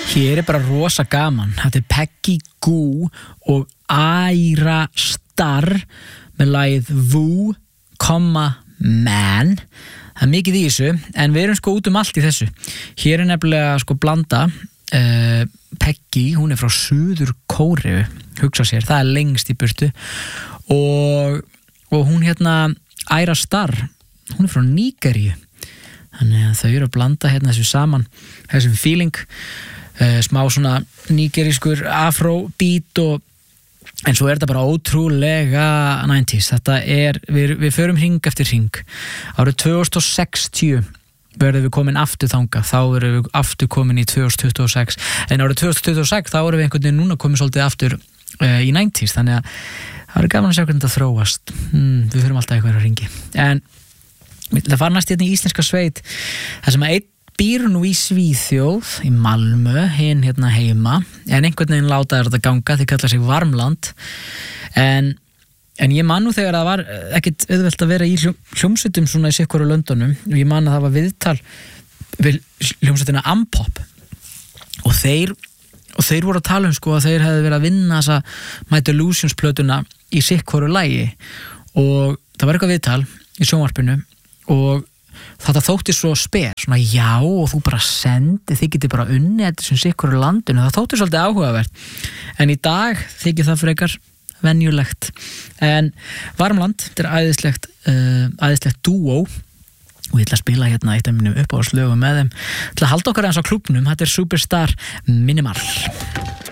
Hér bara rosa gaman. Þetta Peggy Gou og Ayra Starr með lagið Woo, Man. Það mikið í þessu, en við erum sko út allt í þessu. Hér nefnilega sko blanda. Peggy, hún frá Suður Kóreu, hugsa sér, það lengst í burtu. Og hún Ayra Starr, hún frá Nígeríu. Þannig að þau eru að blanda þessu saman, þessum feeling, smá svona nígerískur afrobeat en svo þetta bara ótrúlega 90s. Þetta við förum hring eftir hring. Árið 2060 verðum við komin aftur þangað, þá verðum við aftur komin í 2026, en árið 2026 þá erum við einhvern veginn núna komin svolítið aftur í 90s, þannig að það er gaman að sjá hvernig þetta þróast. Við förum alltaf eitthvað að hringi. En það var næst í íslenska sveit, það sem að einn býr nú í Svíþjóð, í Malmö, hinn heima, en einhvern veginn láta þetta ganga, þeir kalla sig Varmland, en ég man nú þegar það var ekkit auðvelt að vera í hljómsveitum svona í sikkoru löndunum, og ég man að það var viðtal við hljómsveitina Ampop, og þeir voru að tala sko að þeir hefðu verið að vinna þessa My Delusions plötuna í sikkoru lagi, og það var eitthvað viðtal í sjónvarpinu, og þetta þótti svo svona já, og þú bara þið getið bara unni þetta sem sikkoru landinu, það þótti svolítið áhugavert, en í dag þykir það frekar venjulegt. En Varmland, þetta æðislegt dúó, og ég ætla að spila eitt af mínum uppáhaldslögum með þeim til að halda okkar eins á klúbbnum. Þetta Superstar Minimal.